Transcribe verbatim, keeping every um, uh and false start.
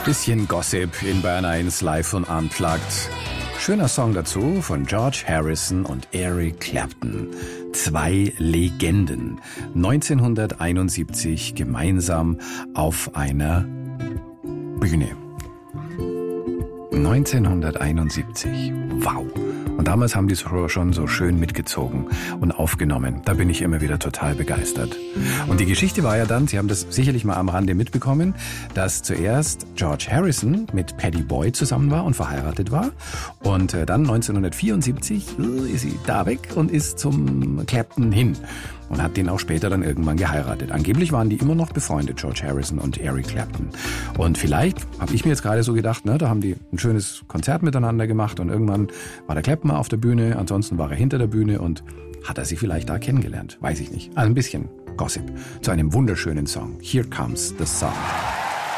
Bisschen Gossip in Bayern eins live und unplugged. Schöner Song dazu von George Harrison und Eric Clapton. Zwei Legenden. neunzehnhunderteinundsiebzig gemeinsam auf einer Bühne. neunzehnhunderteinundsiebzig. Wow. Und damals haben die es schon so schön mitgezogen und aufgenommen. Da bin ich immer wieder total begeistert. Und die Geschichte war ja dann, Sie haben das sicherlich mal am Rande mitbekommen, dass zuerst George Harrison mit Pattie Boyd zusammen war und verheiratet war. Und dann neunzehnhundertvierundsiebzig ist sie da weg und ist zum Clapton hin. Und hat den auch später dann irgendwann geheiratet. Angeblich waren die immer noch befreundet, George Harrison und Eric Clapton. Und vielleicht, habe ich mir jetzt gerade so gedacht, ne, da haben die ein schönes Konzert miteinander gemacht und irgendwann war der Clapton mal auf der Bühne, ansonsten war er hinter der Bühne und hat er sie vielleicht da kennengelernt, weiß ich nicht. Also ein bisschen Gossip zu einem wunderschönen Song. Here Comes the Sun.